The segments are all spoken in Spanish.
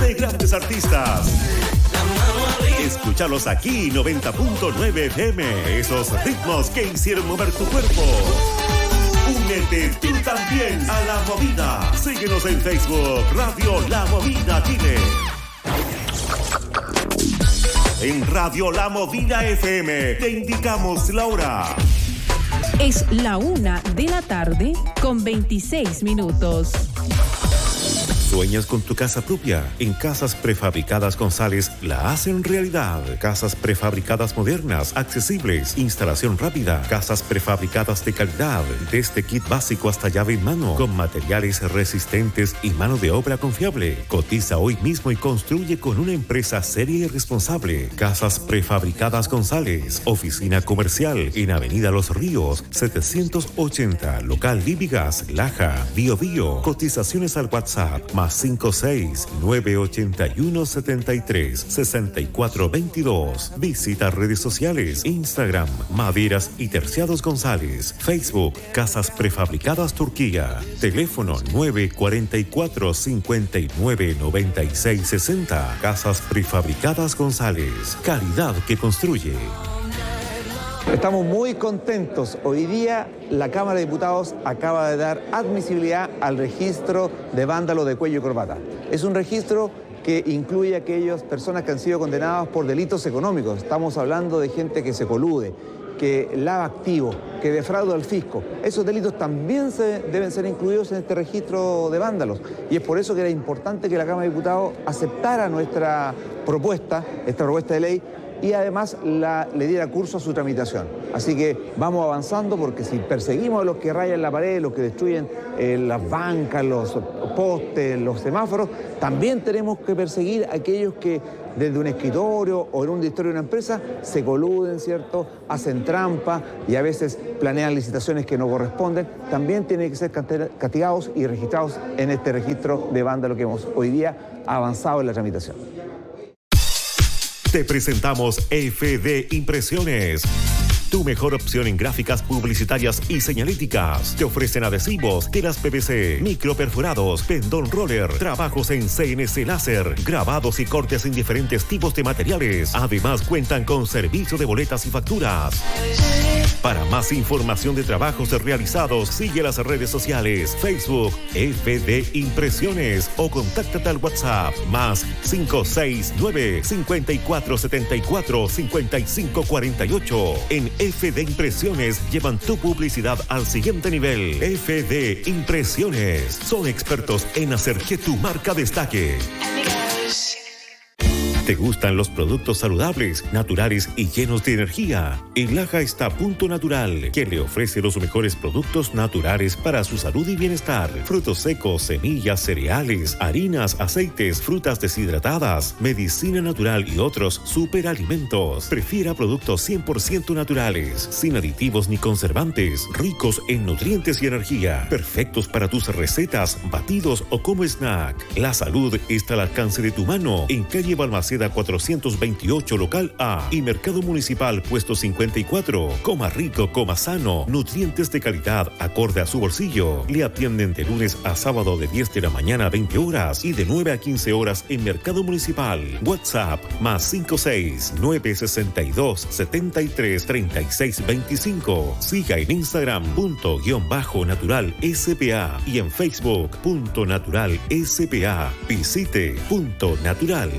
de grandes artistas. Escúchalos aquí, 90.9 FM. Esos ritmos que hicieron mover tu cuerpo. Únete tú también a la movida. Síguenos en Facebook, Radio La Movida Chile. En Radio La Movida FM te indicamos la hora. Es la 1:00 con 26 minutos. ¿Sueñas con tu casa propia? En Casas Prefabricadas González la hacen realidad. Casas prefabricadas modernas, accesibles, instalación rápida, casas prefabricadas de calidad, desde kit básico hasta llave en mano, con materiales resistentes y mano de obra confiable. Cotiza hoy mismo y construye con una empresa seria y responsable. Casas Prefabricadas González, oficina comercial en Avenida Los Ríos, 780, local Libigas, Laja, Bio Bio. Cotizaciones al WhatsApp +56 981 73 64 22. Visita redes sociales, Instagram, Maderas y Terciados González, Facebook, Casas Prefabricadas Turquía, teléfono 944 59 96 60. Casas Prefabricadas González, calidad que construye. Estamos muy contentos. Hoy día la Cámara de Diputados acaba de dar admisibilidad al registro de vándalos de cuello y corbata. Es un registro que incluye a aquellas personas que han sido condenadas por delitos económicos. Estamos hablando de gente que se colude, que lava activos, que defrauda al fisco. Esos delitos también deben ser incluidos en este registro de vándalos. Y es por eso que era importante que la Cámara de Diputados aceptara nuestra propuesta, esta propuesta de ley, y además le diera curso a su tramitación. Así que vamos avanzando, porque si perseguimos a los que rayan la pared, los que destruyen las bancas, los postes, los semáforos, también tenemos que perseguir a aquellos que desde un escritorio o en un directorio de una empresa se coluden, ¿cierto?, hacen trampa y a veces planean licitaciones que no corresponden. También tienen que ser castigados y registrados en este registro de vándalos que hemos hoy día avanzado en la tramitación. Te presentamos FD Impresiones. Tu mejor opción en gráficas publicitarias y señalíticas. Te ofrecen adhesivos, telas PVC, microperforados, pendón roller, trabajos en CNC láser, grabados y cortes en diferentes tipos de materiales. Además, cuentan con servicio de boletas y facturas. Para más información de trabajos realizados, sigue las redes sociales, Facebook, FD Impresiones, o contáctate al WhatsApp +569 5474 5548. En FD Impresiones llevan tu publicidad al siguiente nivel. FD Impresiones son expertos en hacer que tu marca destaque. ¿Te gustan los productos saludables, naturales y llenos de energía? En Laja está Punto Natural, que le ofrece los mejores productos naturales para su salud y bienestar. Frutos secos, semillas, cereales, harinas, aceites, frutas deshidratadas, medicina natural y otros superalimentos. Prefiera productos 100% naturales, sin aditivos ni conservantes, ricos en nutrientes y energía, perfectos para tus recetas, batidos o como snack. La salud está al alcance de tu mano. En calle Balmaceda 428, local A, y Mercado Municipal, puesto 54. Coma rico, coma sano, nutrientes de calidad acorde a su bolsillo. Le atienden de lunes a sábado de 10 de la mañana a 20 horas y de 9 a 15 horas en Mercado Municipal. WhatsApp +56 962 73 36 25. Siga en Instagram _natural SPA y en Facebook .natural SPA. Visite .natural.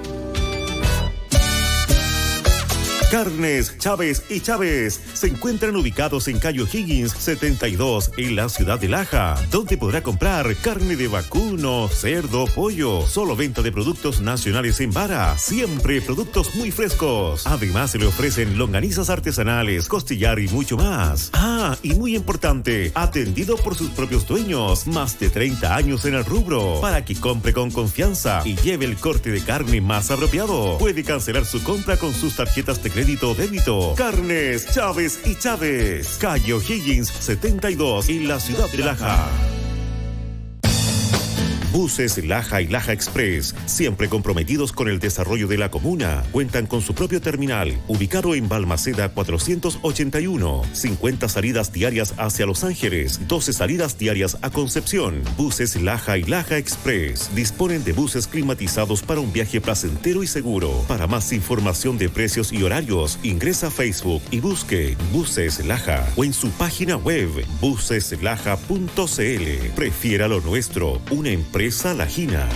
Carnes Chávez y Chávez se encuentran ubicados en calle O'Higgins 72 en la ciudad de Laja, donde podrá comprar carne de vacuno, cerdo, pollo. Solo venta de productos nacionales en vara, siempre productos muy frescos. Además se le ofrecen longanizas artesanales, costillar y mucho más. Ah, y muy importante, atendido por sus propios dueños, más de 30 años en el rubro, para que compre con confianza y lleve el corte de carne más apropiado. Puede cancelar su compra con sus tarjetas de crédito o débito. Carnes Chávez y Chávez, calle O'Higgins 72 en la ciudad de Laja. Buses Laja y Laja Express, siempre comprometidos con el desarrollo de la comuna, cuentan con su propio terminal, ubicado en Balmaceda 481, 50 salidas diarias hacia Los Ángeles, 12 salidas diarias a Concepción. Buses Laja y Laja Express disponen de buses climatizados para un viaje placentero y seguro. Para más información de precios y horarios, ingresa a Facebook y busque Buses Laja o en su página web buseslaja.cl. Prefiera lo nuestro, una empresa lajina.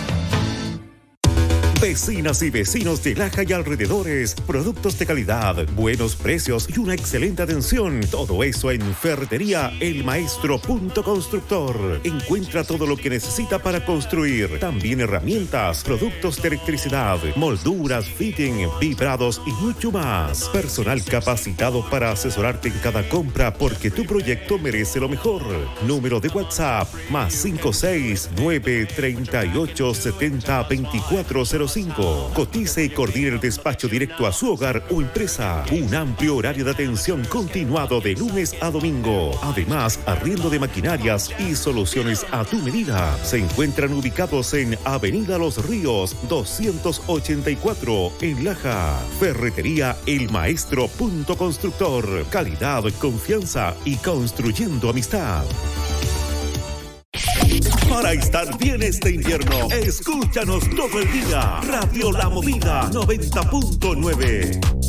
Vecinas y vecinos de Laja y alrededores, productos de calidad, buenos precios y una excelente atención. Todo eso en Ferretería El Maestro Punto Constructor. Encuentra todo lo que necesita para construir. También herramientas, productos de electricidad, molduras, fitting, vibrados y mucho más. Personal capacitado para asesorarte en cada compra porque tu proyecto merece lo mejor. Número de WhatsApp +56 938 70 2405. Cotice y coordine el despacho directo a su hogar o empresa. Un amplio horario de atención continuado de lunes a domingo. Además, arriendo de maquinarias y soluciones a tu medida. Se encuentran ubicados en Avenida Los Ríos 284 en Laja. Ferretería El Maestro Punto Constructor. Calidad, confianza y construyendo amistad. Para estar bien este invierno, escúchanos todo el día. Radio La Movida 90.9.